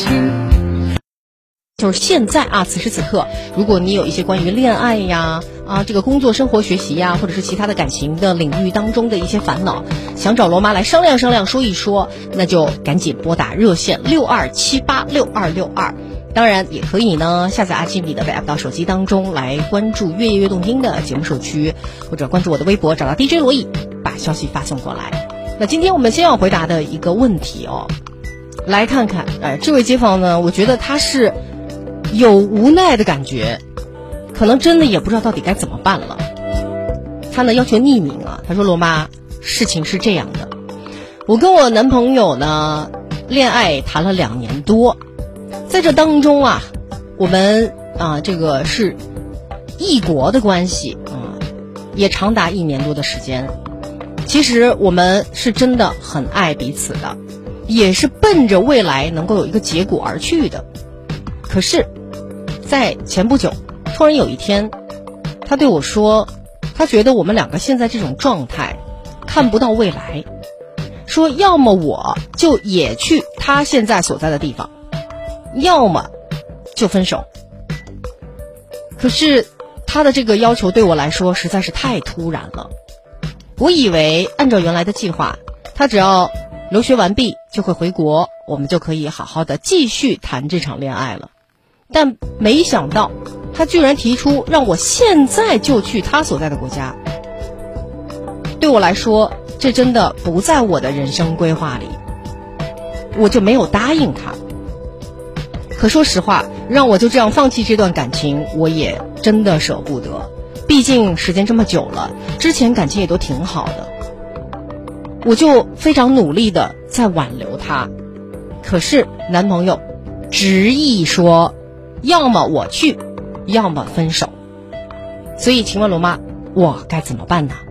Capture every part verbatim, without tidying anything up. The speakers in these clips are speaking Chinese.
事。就是现在啊，此时此刻，如果你有一些关于恋爱呀、啊这个工作、生活、学习呀，或者是其他的感情的领域当中的一些烦恼，想找罗妈来商量商量、说一说，那就赶紧拨打热线六二七八六二六二。当然也可以呢，下载阿基米德的 app 到手机当中来关注越夜越动听的节目社区，或者关注我的微博，找到 D J 罗毅，把消息发送过来。那今天我们先要回答的一个问题哦，来看看，哎，这位街坊呢，我觉得他是有无奈的感觉，可能真的也不知道到底该怎么办了。他呢要求匿名啊，他说罗妈，事情是这样的，我跟我男朋友呢恋爱谈了两年多，在这当中啊，我们啊这个是异国的关系啊，也长达一年多的时间。其实我们是真的很爱彼此的，也是奔着未来能够有一个结果而去的。可是在前不久，突然有一天，他对我说，他觉得我们两个现在这种状态看不到未来，说要么我就也去他现在所在的地方，要么就分手。可是他的这个要求对我来说实在是太突然了。我以为按照原来的计划，他只要留学完毕就会回国，我们就可以好好的继续谈这场恋爱了。但没想到他居然提出让我现在就去他所在的国家。对我来说，这真的不在我的人生规划里，我就没有答应他。可说实话，让我就这样放弃这段感情，我也真的舍不得。毕竟时间这么久了，之前感情也都挺好的，我就非常努力的在挽留他。可是男朋友执意说，要么我去，要么分手。所以请问罗妈，我该怎么办呢？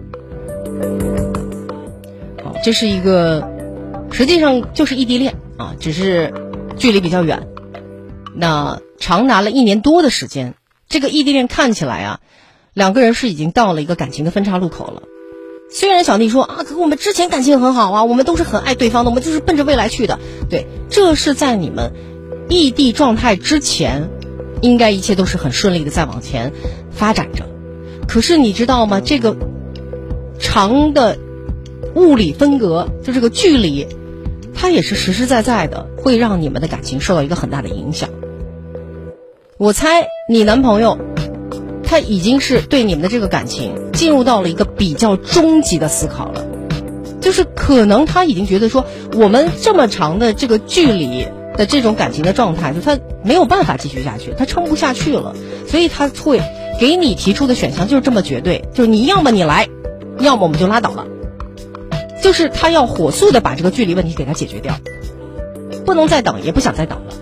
好，这是一个实际上就是异地恋啊，只是距离比较远。那长达了一年多的时间，这个异地恋看起来啊，两个人是已经到了一个感情的分岔路口了。虽然小弟说啊，可我们之前感情很好啊，我们都是很爱对方的，我们就是奔着未来去的。对，这是在你们异地状态之前，应该一切都是很顺利的在往前发展着。可是你知道吗？这个长的物理分隔，就这个距离，它也是实实在在的会让你们的感情受到一个很大的影响。我猜你男朋友他已经是对你们的这个感情进入到了一个比较终极的思考了，就是可能他已经觉得说，我们这么长的这个距离的这种感情的状态，就他没有办法继续下去，他撑不下去了，所以他会给你提出的选项就是这么绝对，就是你要么你来，要么我们就拉倒了。就是他要火速的把这个距离问题给他解决掉，不能再等，也不想再等了。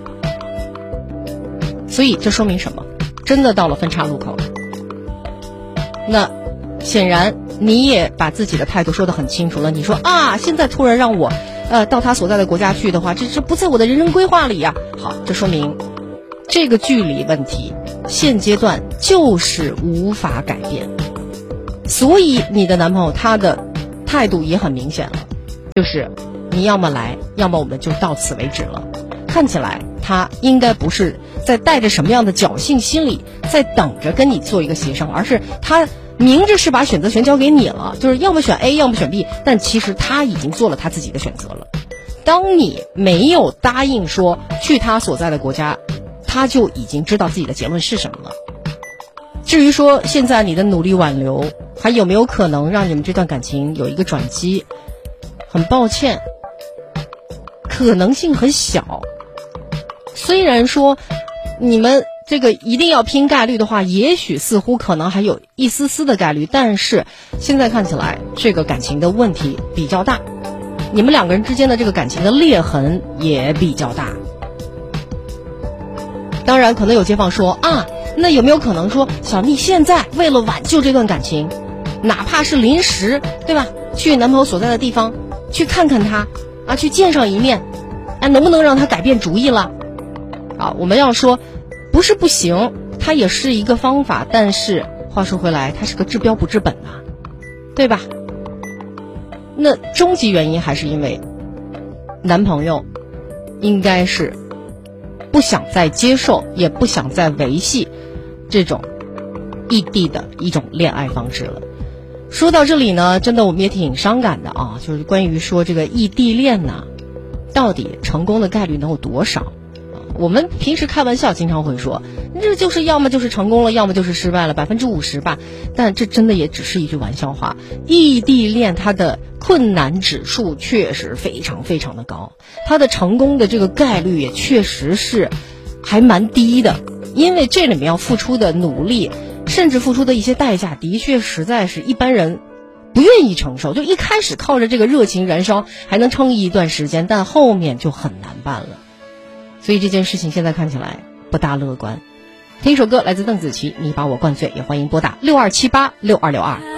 所以这说明什么？真的到了分岔路口了。那显然你也把自己的态度说得很清楚了，你说啊，现在突然让我呃到他所在的国家去的话，这这不在我的人生规划里呀。好，这说明这个距离问题现阶段就是无法改变。所以你的男朋友他的态度也很明显了，就是你要么来，要么我们就到此为止了。看起来他应该不是在带着什么样的侥幸心理在等着跟你做一个协商，而是他明着是把选择权交给你了，就是要么选 A 要么选 B， 但其实他已经做了他自己的选择了。当你没有答应说去他所在的国家，他就已经知道自己的结论是什么了。至于说现在你的努力挽留还有没有可能让你们这段感情有一个转机，很抱歉，可能性很小。虽然说你们这个一定要拼概率的话，也许似乎可能还有一丝丝的概率，但是现在看起来这个感情的问题比较大，你们两个人之间的这个感情的裂痕也比较大。当然可能有街坊说啊，那有没有可能说小蜜现在为了挽救这段感情，哪怕是临时，对吧，去男朋友所在的地方去看看他啊，去见上一面，哎，能不能让他改变主意了啊？我们要说不是不行，它也是一个方法，但是话说回来，它是个治标不治本啊，对吧？那终极原因还是因为男朋友应该是不想再接受，也不想再维系这种异地的一种恋爱方式了。说到这里呢，真的我们也挺伤感的啊，就是关于说这个异地恋呢，到底成功的概率能有多少？我们平时开玩笑经常会说，这就是要么就是成功了，要么就是失败了，百分之五十吧。但这真的也只是一句玩笑话。异地恋它的困难指数确实非常非常的高，它的成功的这个概率也确实是还蛮低的，因为这里面要付出的努力，甚至付出的一些代价，的确实在是一般人不愿意承受。就一开始靠着这个热情燃烧还能撑一段时间，但后面就很难办了。所以这件事情现在看起来不大乐观。听一首歌，来自邓紫棋，你把我灌醉，也欢迎拨打六二七八六二六二。